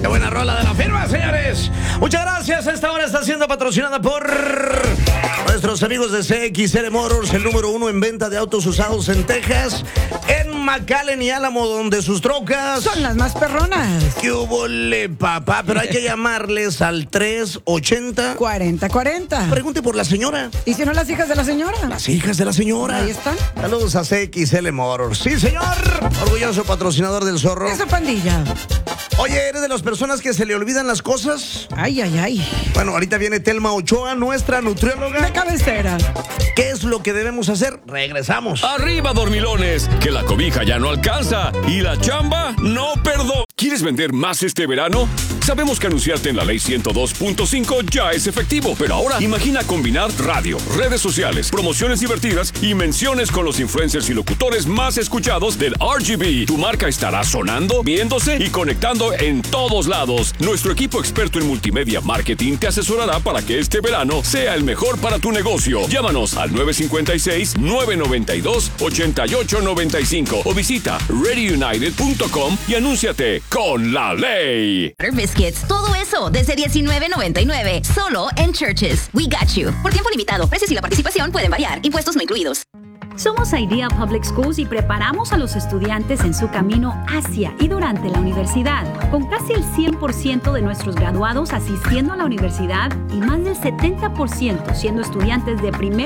Qué buena rola de la firma, señores. Muchas gracias. Esta hora está siendo patrocinada por nuestros amigos de CXL Motors, el número 1 en venta de autos usados en Texas, en McAllen y Álamo, donde sus trocas son las más perronas. ¿Qué hubole, papá? Pero hay que llamarles al 380-4040. Pregunte por la señora. ¿Y si no, las hijas de la señora? Las hijas de la señora. Ahí están. Saludos a CXL Motors. Sí, señor. Orgulloso patrocinador del Zorro. Esa pandilla. Oye, ¿eres de las personas que se le olvidan las cosas? Ay, ay, ay. Bueno, ahorita viene Telma Ochoa, nuestra nutrióloga de cabecera. ¿Qué es lo que debemos hacer? Regresamos. ¡Arriba, dormilones! Que la cobija ya no alcanza y la chamba no perdona. ¿Quieres vender más este verano? Sabemos que anunciarte en la Ley 102.5 ya es efectivo, pero ahora imagina combinar radio, redes sociales, promociones divertidas y menciones con los influencers y locutores más escuchados del RGB. Tu marca estará sonando, viéndose y conectando en todos lados. Nuestro equipo experto en multimedia marketing te asesorará para que este verano sea el mejor para tu negocio. Llámanos al 956-992-8895 o visita readyunited.com y anúnciate con la ley. Biscuits, todo eso desde $19.99, solo en Churches. We got you. Por tiempo limitado, precios y la participación pueden variar, impuestos no incluidos. Somos Ideal Public Schools y preparamos a los estudiantes en su camino hacia y durante la universidad, con casi el 100% de nuestros graduados asistiendo a la universidad y más del 70% siendo estudiantes de primer